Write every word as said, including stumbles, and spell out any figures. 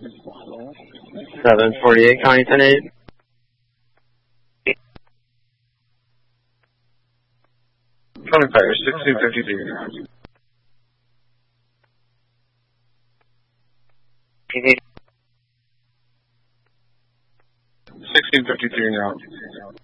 seven forty-eight, County ten eight. County Fire, sixteen fifty-three. sixteen fifty-three now.